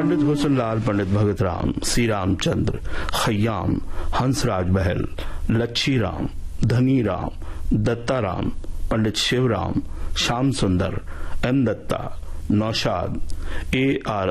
पंडित हुसनलाल, पंडित भगत राम, सी रामचंद्र, खयाम, हंसराज बहल, लच्छी राम, धनी राम, दत्ता राम, पंडित शिवराम, श्याम सुंदर, M Dutta, Naushad, A R